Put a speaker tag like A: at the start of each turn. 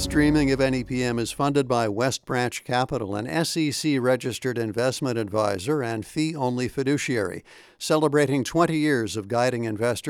A: Streaming of NEPM is funded by West Branch Capital, an SEC-registered investment advisor and fee-only fiduciary, celebrating 20 years of guiding investors